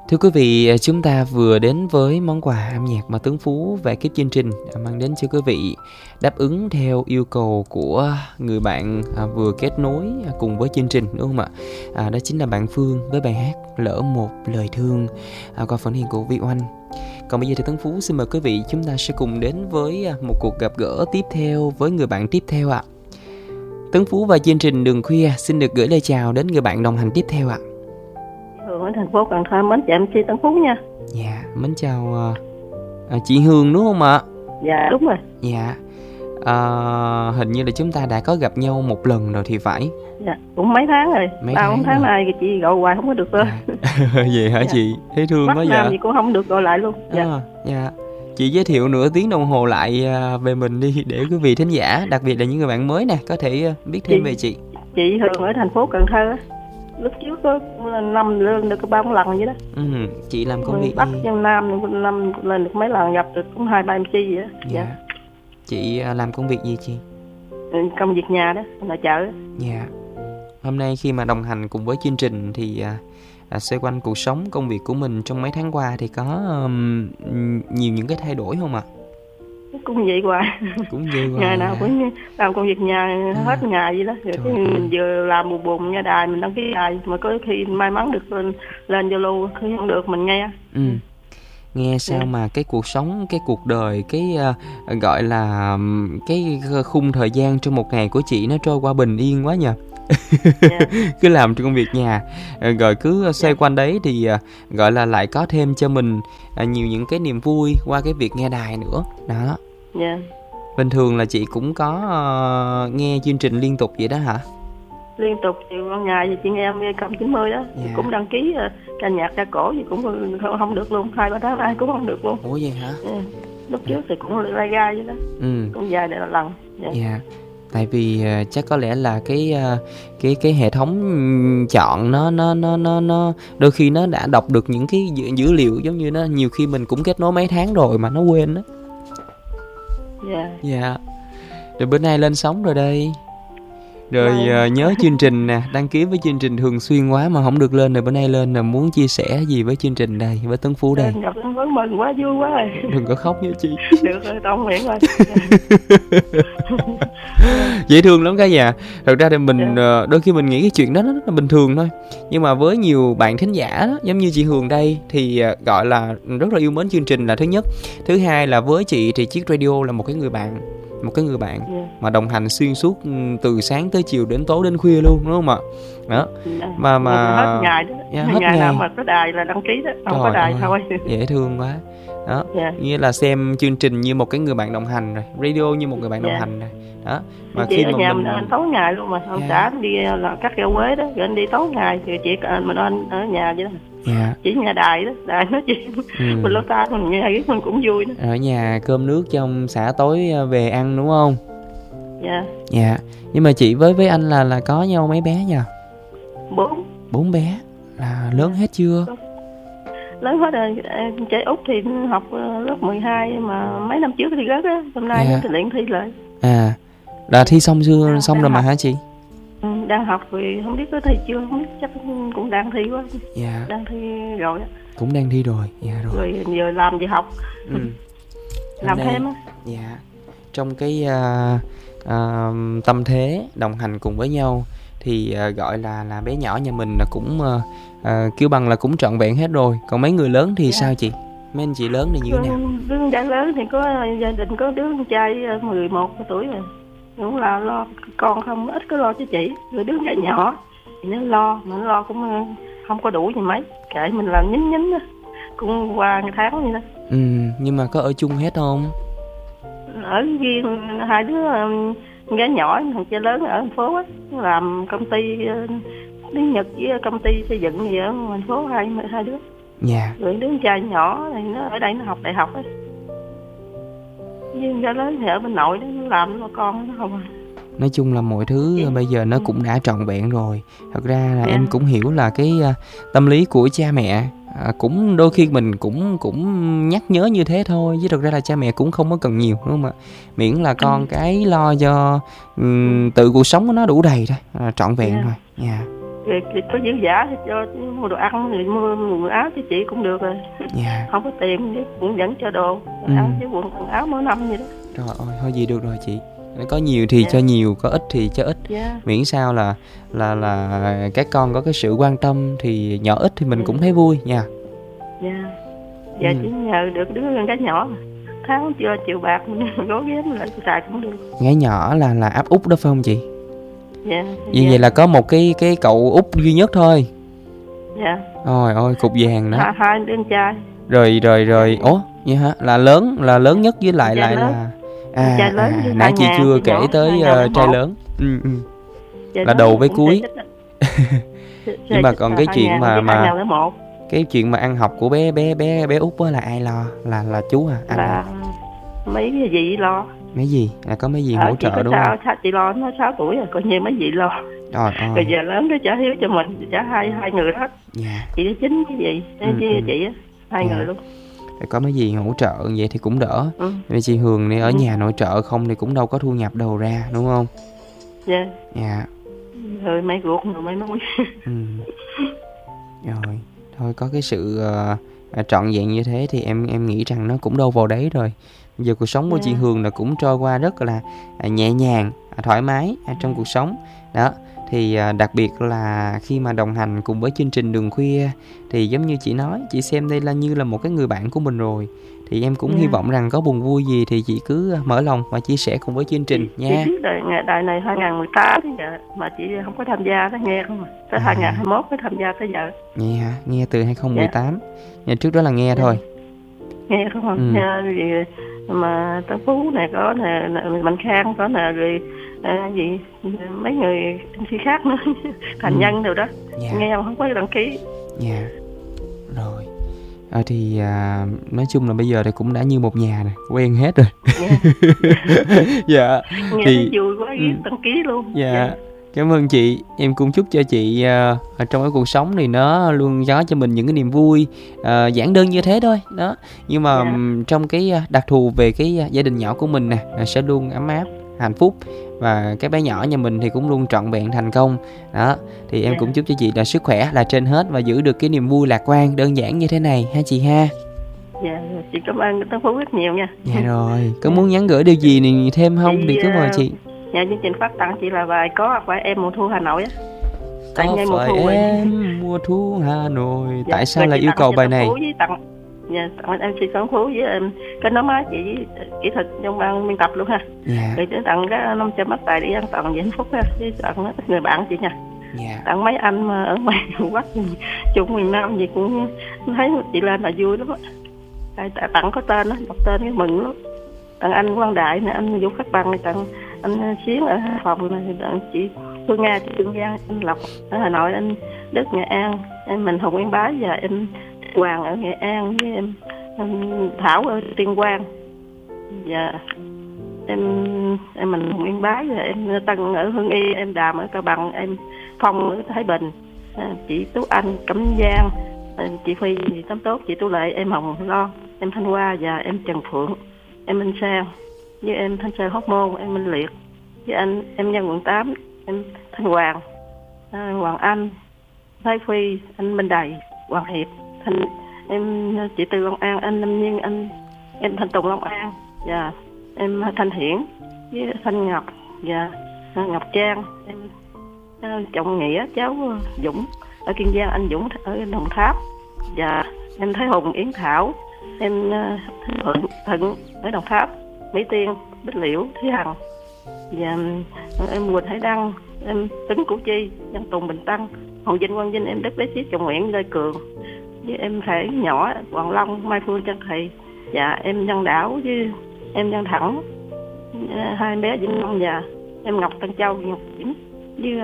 Thưa quý vị, chúng ta vừa đến với món quà âm nhạc mà Tuấn Phú và ekip chương trình mang đến cho quý vị, đáp ứng theo yêu cầu của người bạn vừa kết nối cùng với chương trình, đúng không ạ? Đó chính là bạn Phương với bài hát Lỡ Một Lời Thương qua phần hiện của Vy Oanh. Còn bây giờ thì Tuấn Phú xin mời quý vị, chúng ta sẽ cùng đến với một cuộc gặp gỡ tiếp theo với người bạn tiếp theo ạ. Tuấn Phú và chương trình Đường Khuya xin được gửi lời chào đến người bạn đồng hành tiếp theo ạ. Hương ở thành phố Cần Thơ, mến chào MC Tuấn Phú nha. Dạ, mến chào chị Hương đúng không ạ? Dạ, đúng rồi. Dạ, hình như là chúng ta đã có gặp nhau một lần rồi thì phải. Dạ, cũng mấy tháng rồi. 3-4 tháng nay thì chị gọi hoài không có được rồi. Vậy hả chị? Thấy thương quá dạ. Gì cũng không được gọi lại luôn. Dạ. Dạ. Chị giới thiệu nửa tiếng đồng hồ lại về mình đi, để quý vị thính giả, đặc biệt là những người bạn mới nè, có thể biết thêm về chị. Chị Hương ở thành phố Cần Thơ. Lúc trước có năm lên được 3 lần vậy đó. Chị làm công việc Bắc trong Nam năm lên được mấy lần, gặp được cũng 2-3 MC vậy đó. Dạ. Chị làm công việc gì chị? Công việc nhà đó, nội trợ. Dạ. Hôm nay khi mà đồng hành cùng với chương trình thì xoay quanh cuộc sống, công việc của mình trong mấy tháng qua thì có nhiều những cái thay đổi không ạ? Cũng vậy hoài. Cũng vậy hoài. Ngày nào cũng làm công việc nhà hết ngày vậy đó. Rồi mình vừa làm buồn nghe đài, mình đăng ký đài, mà có khi may mắn được lên Zalo, khi không được mình nghe. Nghe sao mà cái cuộc sống, cái cuộc đời, cái gọi là cái khung thời gian trong một ngày của chị nó trôi qua bình yên quá nhỉ. Cứ làm trong công việc nhà rồi cứ xoay quanh đấy thì gọi là lại có thêm cho mình nhiều những cái niềm vui qua cái việc nghe đài nữa đó. Bình thường là chị cũng có nghe chương trình liên tục vậy đó hả? Liên tục thì con ngày thì chị nghe Công 90 đó. Cũng đăng ký ca nhạc ca cổ thì cũng không được luôn, 2-3 tháng nay cũng không được luôn. Ủa vậy hả? Lúc trước thì cũng lai gai vậy đó. Cũng vài lần. Dạ. Tại vì chắc có lẽ là cái hệ thống chọn nó đôi khi nó đã đọc được những cái dữ liệu, giống như nó nhiều khi mình cũng kết nối mấy tháng rồi mà nó quên đó. Dạ. Rồi bữa nay lên sóng rồi đây. Rồi nhớ chương trình nè, đăng ký với chương trình thường xuyên quá mà không được lên, rồi bữa nay lên là muốn chia sẻ gì với chương trình đây, với Tuấn Phú đây. Gặp Tuấn Phú mừng quá, vui quá rồi. Đừng có khóc nha chị. Được rồi, tao miệng rồi. Dễ thương lắm cả nhà. Thật ra thì mình đôi khi mình nghĩ cái chuyện đó nó rất là bình thường thôi. Nhưng mà với nhiều bạn thính giả đó, giống như chị Hương đây thì gọi là rất là yêu mến chương trình là thứ nhất. Thứ hai là với chị thì chiếc radio là một cái người bạn mà đồng hành xuyên suốt từ sáng tới chiều, đến tối đến khuya luôn, đúng không ạ? Đó. Mà hết ngày đó. Hết ngày nào mà có đài là đăng ký đó, không có đài thôi. Dễ thương quá. Đó. Nghĩa là xem chương trình như một cái người bạn đồng hành rồi, radio như một người bạn đồng hành rồi. Đó. Mà chị khi ở nhà mình anh tối ngày luôn, mà ông xã đi là cắt keo quế đó, rồi anh đi tối ngày thì chị mình anh ở nhà vậy đó. Chỉ nhà đài đó, đài nói chuyện mình lỗ tai mình nghe mình cũng vui đó. Ở nhà cơm nước cho ông xã tối về ăn đúng không? Dạ. Nhưng mà chị với anh là có nhau mấy bé nhỉ? 4 bé. Là lớn hết chưa? Lớn hết rồi. Trẻ Út thì học lớp 12 mà mấy năm trước thì rớt á, hôm nay thì luyện thi lại. Là thi xong chưa? Xong rồi mà hả chị? Đang học rồi, không biết có thi chưa, không biết, chắc cũng đang thi quá. Đang thi rồi á. Cũng đang thi rồi. Rồi vừa làm vừa học. Làm thêm á. Trong cái tâm thế đồng hành cùng với nhau thì gọi là bé nhỏ nhà mình là cũng kêu bằng là cũng trọn vẹn hết rồi. Còn mấy người lớn thì sao chị? Mấy anh chị lớn thì như thế nào? Đứa đã lớn thì có gia đình, có đứa con trai 11 tuổi rồi, cũng là lo con, không ít có lo cho chị. Rồi đứa nhỏ thì nó lo, mà nó lo cũng không có đủ gì mấy, kệ mình làm nhín đó, cũng qua ngày tháng vậy đó. Nhưng mà có ở chung hết không? Ở riêng hai đứa, gái nhỏ thằng trai lớn ở thành phố á, làm công ty tiếng Nhật với công ty xây dựng gì ở thành phố, hai đứa. Rồi đứa trai nhỏ thì nó ở đây nó học đại học á, với gái lớn thì ở bên nội đó, nó làm nó con nó không. Nói chung là mọi thứ bây giờ nó cũng đã trọn vẹn rồi. Thật ra là em cũng hiểu là cái tâm lý của cha mẹ, cũng đôi khi mình cũng nhắc nhớ như thế thôi, chứ thật ra là cha mẹ cũng không có cần nhiều, đúng không ạ? Miễn là con cái lo cho tự cuộc sống của nó đủ đầy thôi, trọn vẹn thôi. rồi có dư giả thì cho mua đồ ăn, rồi mua quần áo cho chị cũng được rồi. Không có tiền thì cũng vẫn cho đồ ăn với quần áo mỗi năm vậy đó. Rồi ôi, thôi gì được rồi chị. Có nhiều thì cho nhiều, có ít thì cho ít. Miễn sao là các con có cái sự quan tâm thì nhỏ ít thì mình cũng thấy vui nha. Dạ chỉ nhờ được đứa con gái nhỏ mà. Tháng chưa triệu bạc gối ghém lại xài cũng được. Gái nhỏ là áp út đó phải không chị? Dạ. Vậy là có một cái cậu út duy nhất thôi. Dạ. Ôi ôi cục vàng đó. Hai đứa con trai. Rồi. Ủa vậy hả? Là lớn nhất với lại là nãy chị chưa kể tới trai lớn. Là đầu với cuối. Nhưng mà còn cái chuyện mà cái chuyện mà ăn học của bé út á là ai lo? Là chú hả? Là mấy cái gì lo. Mấy gì? Là có mấy gì hỗ trợ đúng không? Chị lo nó 6 tuổi rồi, coi như mấy gì lo. Rồi giờ lớn nó trả hiếu cho mình, trả hai người đó. Chị có 9 cái gì, với chị á, hai người luôn. Có mấy gì hỗ trợ vậy thì cũng đỡ. Vì chị Hường này ở nhà nội trợ không thì cũng đâu có thu nhập đầu ra đúng không? Dạ. Rồi mấy ruột rồi mấy nuôi. Rồi thôi có cái sự trọn vẹn như thế thì em nghĩ rằng nó cũng đâu vào đấy rồi. Bây giờ cuộc sống của chị Hường là cũng trôi qua rất là nhẹ nhàng, thoải mái trong cuộc sống đó. Thì đặc biệt là khi mà đồng hành cùng với chương trình Đường Khuya thì giống như chị nói, chị xem đây là như là một cái người bạn của mình rồi. Thì em cũng hy vọng rằng có buồn vui gì thì chị cứ mở lòng và chia sẻ cùng với chương trình nha. Chị biết đời này 2018 mà chị không có tham gia, nó nghe không à. Tới 2021 mới tham gia tới giờ. Nghe hả? Nghe từ 2018. Nhà trước đó là nghe thôi. Nghe không? Nghe gì mà Tân Phú này có nè, Mạnh Khang có nè, rồi gì mấy người MC khác nữa, Thành Nhân rồi đó. Nghe không có đăng ký. Rồi. Thì nói chung là bây giờ thì cũng đã như một nhà này, quen hết rồi. Dạ. Nghe thì vui quá, đăng ký luôn. Cảm ơn chị. Em cũng chúc cho chị trong cái cuộc sống thì nó luôn có cho mình những cái niềm vui giản đơn như thế thôi đó. Nhưng mà trong cái đặc thù về cái gia đình nhỏ của mình nè, sẽ luôn ấm áp, hạnh phúc. Và cái bé nhỏ nhà mình thì cũng luôn trọn vẹn thành công đó. Thì em cũng chúc cho chị là sức khỏe là trên hết và giữ được cái niềm vui lạc quan đơn giản như thế này ha chị ha. Chị cảm ơn Tân Phú rất nhiều nha. Rồi, có muốn nhắn gửi điều gì này thêm không thì cứ mời chị. Chương trình phát tặng chị là bài Có Phải Em Mùa Thu Hà Nội á. Có Phải Em Mùa Thu Hà Nội. Tại sao lại yêu cầu bài này? Tặng MC Tân Phú với cái nói máy chị với kỹ thuật trong ban biên tập luôn ha. Rồi tặng cái 500 mắt tài đi an toàn và hạnh phúc ha. Với tặng người bạn chị nha. Tặng mấy anh mà ở ngoài Bắc chung miền Nam gì cũng thấy chị lên là vui lắm á. Tặng có tên đó, đọc tên cái mừng lắm. Tặng anh Quang Đại nè, anh Vũ Khắc Bằng, tặng anh Xuyến ở phòng này, tặng chị Phương Nga, chị Trương Giang, anh Lộc ở Hà Nội, anh Đức Nghệ An, em mình Hồng Yên Bái và em Hoàng ở Nghệ An với em Thảo ở Tuyên Quang và em mình Hồng Yên Bái và em Tân ở Hưng Y, em Đàm ở Cao Bằng, em Phong ở Thái Bình, chị Tú Anh Cẩm Giang, chị Phi, chị Tám Tốt, chị Tú Lệ, em Hồng Loan, em Thanh Hoa và em Trần Phượng, em Minh Sang với em Thanh Sơn Hóc Môn, em Minh Liệt với anh em Nhân quận 8, em Thanh Hoàng, Hoàng Anh, Thái Phi, anh Minh Đầy, Hoàng Hiệp, em chị Từ Long An, anh Lâm Nhiên, em Thanh Tùng Long An và em Thanh Hiển với Thanh Ngọc và Ngọc Trang, em Trọng Nghĩa, cháu Dũng ở Kiên Giang, anh Dũng ở Đồng Tháp và em Thái Hùng, Yến Thảo, em Thuận ở Đồng Tháp, Mỹ Tiên, Bích Liễu, Thúy Hằng và em Quỳnh Hải Đăng, em Tấn Củ Chi, Văn Tùng Bình Tân, Hồng Vinh, Quang Vinh, em Đất Bé Xiết, Trọng Nguyễn, Lê Cường với em Thể Nhỏ, Hoàng Long, Mai Phương, Trân Thị và em Văn Đảo với em Văn Thẳng, hai bé Vĩnh Long và em Ngọc Tân Châu, Ngọc Vĩnh với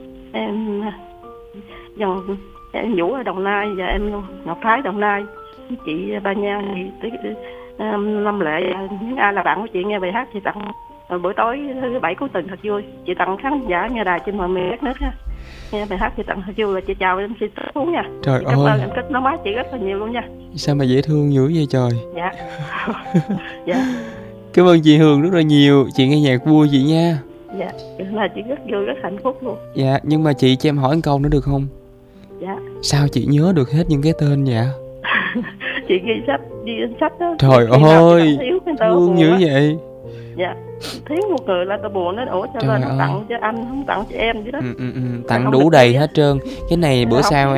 em Vũ ở Đồng Nai và em Ngọc Thái Đồng Nai, với chị Ba Nha, chị Lâm Lệ, những ai là bạn của chị nghe bài hát chị tặng buổi tối thứ Bảy cuối tuần thật vui. Chị tặng khán giả nghe đài trên mọi miền đất nước ha. Nghe bài hát chị tặng thật vui là chị chào em xin Phú nha. Trời cảm ơi, ơn em kết nối máy chị rất là nhiều luôn nha. Sao mà dễ thương dữ vậy trời. Dạ. Cảm ơn chị Hường rất là nhiều. Chị nghe nhạc vui chị nha. Dạ, là chị rất vui, rất hạnh phúc luôn. Dạ, nhưng mà chị cho em hỏi một câu nữa được không? Dạ. Sao chị nhớ được hết những cái tên vậy? Chị ghi sách đó. Trời ơi, thương dữ vậy. Dạ, thiếu một người là tao buồn, nó ủa sao lên không tặng cho anh, không tặng cho em vậy đó. Tặng đủ đầy hết trơn. Cái này bữa sau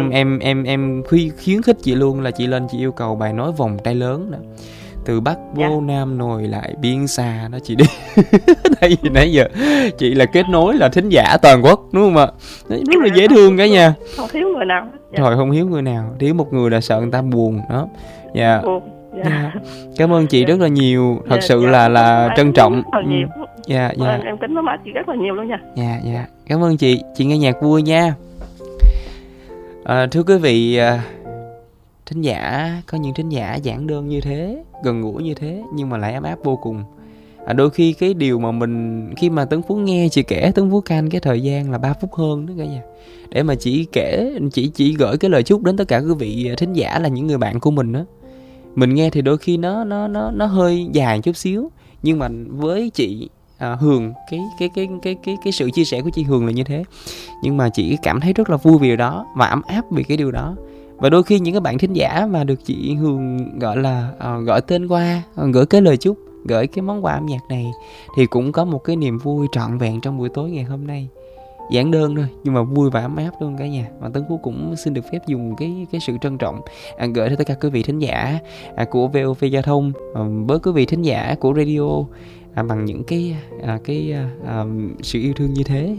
em khuyến khích chị luôn là chị lên chị yêu cầu bài nói vòng tay lớn đó. Từ Bắc vô Nam nồi lại biên xa đó chị đi. Tại vì nãy giờ chị là kết nối là thính giả toàn quốc đúng không ạ? Rất là dễ thương cả nhà. Không thiếu người nào. Trời, không thiếu người nào. Thiếu một người là sợ người ta buồn đó. Dạ. Cảm ơn chị rất là nhiều. Thật sự là trân trọng. Dạ. Em kính nói chị rất là nhiều luôn nha. Dạ. Cảm ơn chị nghe nhạc vui nha. Thưa quý vị, thính giả, có những thính giả giản đơn như thế, gần gũi như thế nhưng mà lại ấm áp vô cùng. Đôi khi cái điều mà khi mà Tấn Phú nghe chị kể, Tấn Phú canh cái thời gian là 3 phút hơn đó cả nhà, để mà chị kể, chị gửi cái lời chúc đến tất cả quý vị thính giả là những người bạn của mình đó. Mình nghe thì đôi khi nó hơi dài chút xíu, nhưng mà với chị Hường, cái sự chia sẻ của chị Hường là như thế, nhưng mà chị cảm thấy rất là vui vì đó và ấm áp vì cái điều đó. Và đôi khi những cái bạn thính giả mà được chị Hường gọi tên qua, gửi cái lời chúc, gửi cái món quà âm nhạc này, thì cũng có một cái niềm vui trọn vẹn trong buổi tối ngày hôm nay. Giản đơn thôi nhưng mà vui và ấm áp luôn cả nhà. Và Tấn Phú cũng xin được phép dùng cái sự trân trọng gửi tới tất cả quý vị thính giả của VOV Giao thông, với quý vị thính giả của radio, bằng những cái sự yêu thương như thế.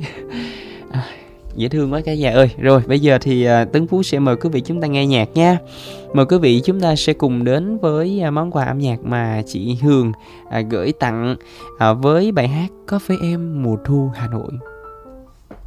Dễ thương quá cả nhà ơi. Rồi bây giờ thì Tấn Phú sẽ mời quý vị chúng ta nghe nhạc nha. Mời quý vị chúng ta sẽ cùng đến với món quà âm nhạc mà chị Hường gửi tặng với bài hát Có Phải Em Mùa Thu Hà Nội.